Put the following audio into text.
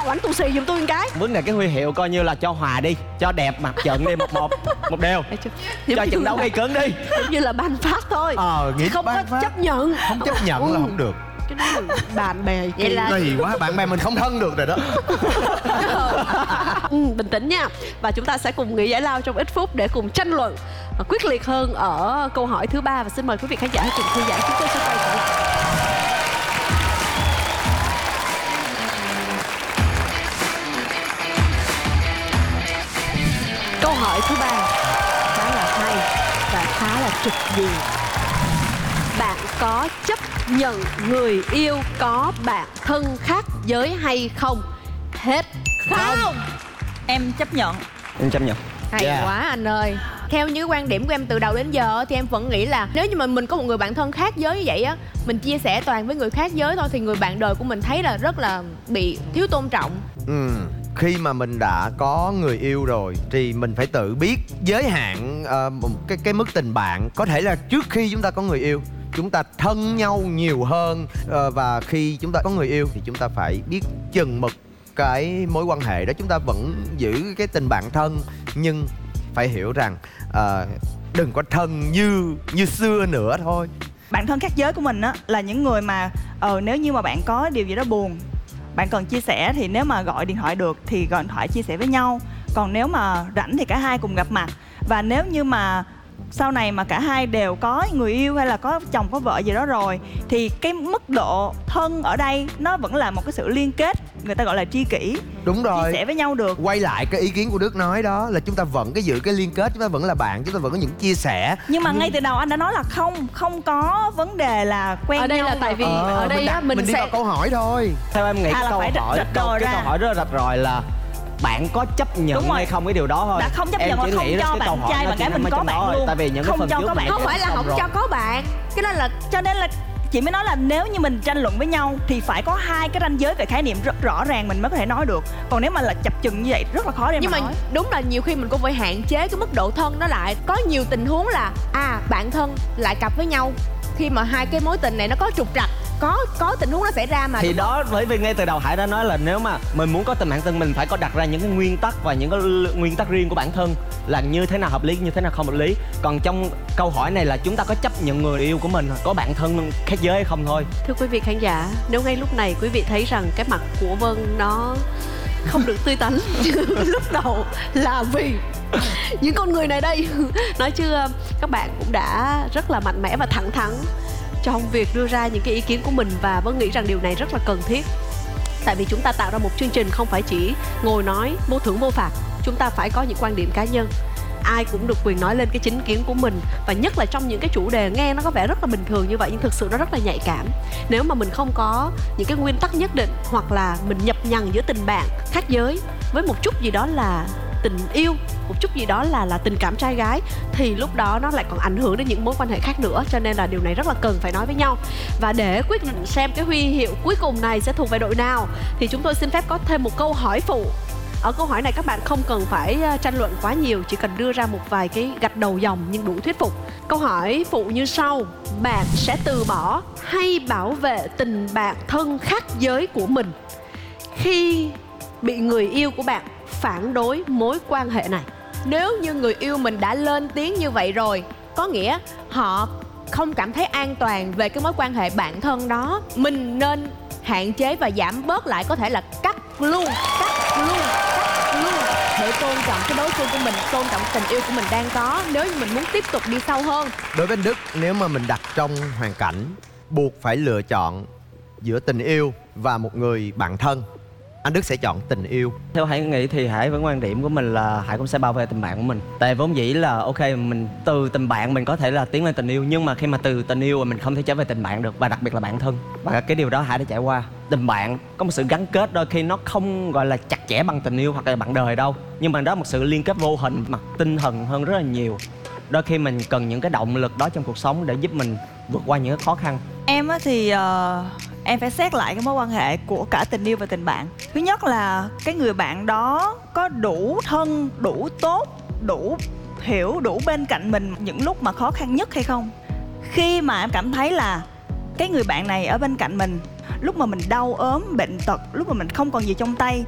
bánh tù xì giùm tôi một cái. Vấn đề cái huy hiệu coi như là cho hòa đi, cho đẹp mặt trận đi, 1-1 một đều. Cho trận đấu gây cấn đi. Giống như là ban phát thôi. Nghĩ không có phát. chấp nhận. Không chấp nhận là không được. Cái đó là bạn bè vậy là Kỳ quá, bạn bè mình không thân được rồi đó. Bình tĩnh nha. Và chúng ta sẽ cùng nghỉ giải lao trong ít phút để cùng tranh luận quyết liệt hơn ở câu hỏi thứ 3. Và xin mời quý vị khán giả hãy cùng thư giãn, chúng tôi sẽ quay trở lại. Câu hỏi thứ 3 khá là hay và khá là trực diện. Bạn có chấp nhận người yêu có bạn thân khác giới hay không? Hết không? em chấp nhận. Em chấp nhận. Hay quá anh ơi. Theo như quan điểm của em từ đầu đến giờ thì em vẫn nghĩ là nếu như mà mình có một người bạn thân khác giới như vậy á, mình chia sẻ toàn với người khác giới thôi thì người bạn đời của mình thấy là rất là bị thiếu tôn trọng. Khi mà mình đã có người yêu rồi thì mình phải tự biết giới hạn cái mức tình bạn. Có thể là trước khi chúng ta có người yêu chúng ta thân nhau nhiều hơn, và khi chúng ta có người yêu thì chúng ta phải biết chừng mực cái mối quan hệ đó. Chúng ta vẫn giữ cái tình bạn thân nhưng phải hiểu rằng đừng có thân như xưa nữa thôi. Bạn thân khác giới của mình á là những người mà nếu như mà bạn có điều gì đó buồn, bạn cần chia sẻ thì nếu mà gọi điện thoại được thì gọi điện thoại chia sẻ với nhau. Còn nếu mà rảnh thì cả hai cùng gặp mặt. Và nếu như mà sau này mà cả hai đều có người yêu hay là có chồng có vợ gì đó rồi thì cái mức độ thân ở đây nó vẫn là một cái sự liên kết, người ta gọi là tri kỷ. Đúng rồi. Chia sẻ với nhau được. Quay lại cái ý kiến của Đức nói đó là chúng ta vẫn giữ cái liên kết, chúng ta vẫn là bạn, chúng ta vẫn có những chia sẻ. Nhưng mà ngay từ đầu anh đã nói là không có vấn đề là quen ở đây nhau. Là tại vì ở đây mình đi vào câu hỏi thôi. Theo em nghĩ cái câu hỏi rất là rạch ròi là bạn có chấp nhận hay không cái điều đó thôi. Đã không chấp em nhận là chỉ không nghĩ cho bạn trai bạn gái mình có bạn luôn. Tại vì những không cái phần cho trước có bạn. Không phải là không cho có bạn, cái đó là cho nên là chị mới nói là nếu như mình tranh luận với nhau thì phải có hai cái ranh giới về khái niệm rất rõ ràng mình mới có thể nói được. Còn nếu mà là chập chừng như vậy rất là khó để nhưng mà nói. đúng là nhiều khi mình cũng phải hạn chế cái mức độ thân đó lại. Có nhiều tình huống là bạn thân lại cặp với nhau khi mà hai cái mối tình này nó có trục trặc, có tình huống nó xảy ra mà. Thì đó, bởi vì ngay từ đầu Hải đã nói là nếu mà mình muốn có tình bạn thân mình phải có đặt ra những cái nguyên tắc và những cái nguyên tắc riêng của bản thân là như thế nào hợp lý, như thế nào không hợp lý. Còn trong câu hỏi này là chúng ta có chấp nhận người yêu của mình có bạn thân khác giới hay không thôi. Thưa quý vị khán giả, nếu ngay lúc này quý vị thấy rằng cái mặt của Vân nó không được tươi tắn như lúc đầu là vì những con người này đây. Nói chưa, các bạn cũng đã rất là mạnh mẽ và thẳng thắn trong việc đưa ra những cái ý kiến của mình. Và Vân nghĩ rằng điều này rất là cần thiết. Tại vì chúng ta tạo ra một chương trình không phải chỉ ngồi nói vô thưởng vô phạt. Chúng ta phải có những quan điểm cá nhân. Ai cũng được quyền nói lên cái chính kiến của mình. Và nhất là trong những cái chủ đề nghe nó có vẻ rất là bình thường như vậy nhưng thực sự nó rất là nhạy cảm. Nếu mà mình không có những cái nguyên tắc nhất định, hoặc là mình nhập nhằng giữa tình bạn khác giới với một chút gì đó là tình yêu, một chút gì đó là tình cảm trai gái, thì lúc đó nó lại còn ảnh hưởng đến những mối quan hệ khác nữa. Cho nên là điều này rất là cần phải nói với nhau. Và để quyết định xem cái huy hiệu cuối cùng này sẽ thuộc về đội nào thì chúng tôi xin phép có thêm một câu hỏi phụ. Ở câu hỏi này các bạn không cần phải tranh luận quá nhiều, chỉ cần đưa ra một vài cái gạch đầu dòng nhưng đủ thuyết phục. Câu hỏi phụ như sau: bạn sẽ từ bỏ hay bảo vệ tình bạn thân khác giới của mình khi bị người yêu của bạn phản đối mối quan hệ này? Nếu như người yêu mình đã lên tiếng như vậy rồi, có nghĩa họ không cảm thấy an toàn về cái mối quan hệ bạn thân đó, mình nên hạn chế và giảm bớt lại, có thể là cắt luôn để tôn trọng cái đối phương của mình, tôn trọng tình yêu của mình đang có, nếu như mình muốn tiếp tục đi sâu hơn. Đối với anh Đức, nếu mà mình đặt trong hoàn cảnh buộc phải lựa chọn giữa tình yêu và một người bạn thân, anh Đức sẽ chọn tình yêu. Theo Hải nghĩ thì Hải vẫn quan điểm của mình là Hải cũng sẽ bảo vệ tình bạn của mình. Tại vốn dĩ là ok, mình từ tình bạn mình có thể là tiến lên tình yêu, nhưng mà khi mà từ tình yêu mình không thể trở về tình bạn được, và đặc biệt là bạn thân. Và cái điều đó Hải đã trải qua. Tình bạn có một sự gắn kết, đôi khi nó không gọi là chặt chẽ bằng tình yêu hoặc là bạn đời đâu, nhưng mà đó là một sự liên kết vô hình mặt tinh thần hơn rất là nhiều. Đôi khi mình cần những cái động lực đó trong cuộc sống để giúp mình vượt qua những cái khó khăn. Em thì em phải xét lại cái mối quan hệ của cả tình yêu và tình bạn. Thứ nhất là cái người bạn đó có đủ thân, đủ tốt, đủ hiểu, đủ bên cạnh mình những lúc mà khó khăn nhất hay không. Khi mà em cảm thấy là cái người bạn này ở bên cạnh mình lúc mà mình đau ốm, bệnh tật, lúc mà mình không còn gì trong tay,